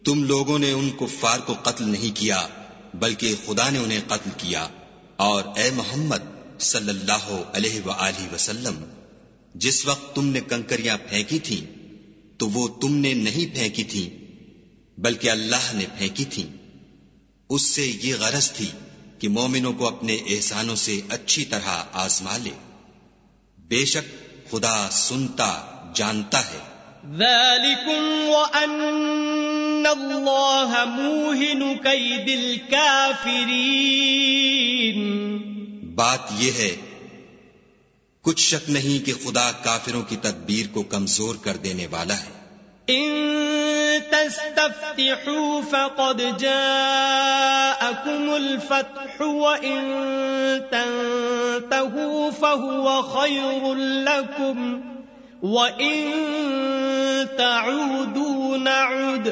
تم لوگوں نے ان کفار کو قتل نہیں کیا بلکہ خدا نے انہیں قتل کیا، اور اے محمد صلی اللہ علیہ وآلہ وسلم جس وقت تم نے کنکریاں پھینکی تھیں تو وہ تم نے نہیں پھینکی تھیں بلکہ اللہ نے پھینکی تھیں، اس سے یہ غرض تھی کہ مومنوں کو اپنے احسانوں سے اچھی طرح آزما لے، بے شک خدا سنتا جانتا ہے۔ ذالکم وان اللہ موہن کید الکافرین، بات یہ ہے کچھ شک نہیں کہ خدا کافروں کی تدبیر کو کمزور کر دینے والا ہے۔ ان تستفتحوا فقد جاءكم الفتح وان تنتهوا فهو خير لكم وان تعودوا نعد